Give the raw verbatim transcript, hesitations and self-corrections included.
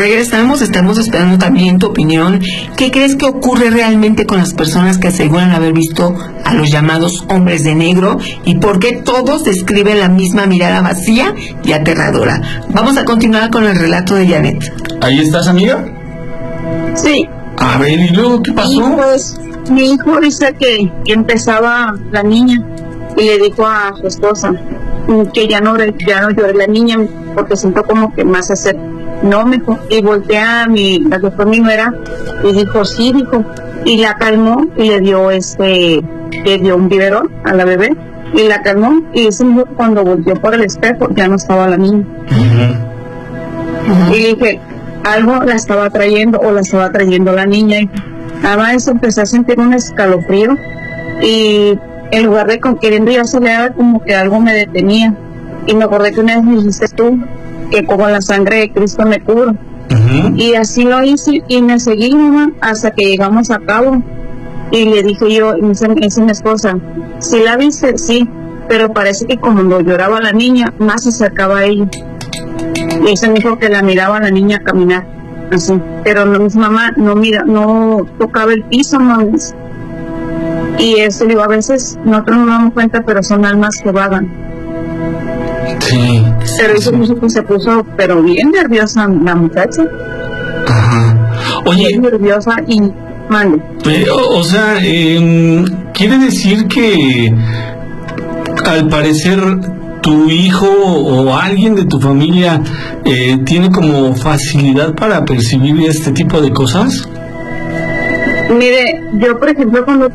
regresamos, estamos esperando también tu opinión. ¿Qué crees que ocurre realmente con las personas que aseguran haber visto a los llamados hombres de negro y por qué todos describen la misma mirada vacía y aterradora? Vamos a continuar con el relato de Janet. ¿Ahí estás, amiga? Sí. A ver, ¿y luego qué pasó? Y pues mi hijo dice que, que empezaba la niña y le dijo a su esposa que ya no, ya no llore la niña porque siento como que más hacer no mejor, y voltea a mi, la que fue mi nuera y dijo sí, dijo, y la calmó y le dio este, le dio un biberón a la bebé y la calmó, y ese mismo cuando volteó por el espejo ya no estaba la niña. Uh-huh. Uh-huh. Y dije, algo la estaba trayendo o la estaba trayendo la niña, y nada más empecé a sentir un escalofrío y en lugar de con queriendo ya se le como que algo me detenía, y me acordé que una vez me dijiste tú que como la sangre de Cristo me cubro. Uh-huh. Y así lo hice y me seguí, mamá, hasta que llegamos a Cabo, y le dije yo, y me dice, me dice mi esposa, ¿sí la viste? Sí, pero parece que cuando lloraba la niña más se acercaba a ella, y ella me dijo que la miraba a la niña caminar así, pero no, mi mamá no mira, no tocaba el piso, mamá. Y eso, digo, a veces nosotros no nos damos cuenta, pero son almas que vagan. Sí. Pero eso sí. se, se puso, pero bien nerviosa la muchacha. Ajá. Oye. Bien nerviosa y mande. Eh, o, o sea, eh, quiere decir que al parecer tu hijo o alguien de tu familia eh, tiene como facilidad para percibir este tipo de cosas. Mire, yo por ejemplo cuando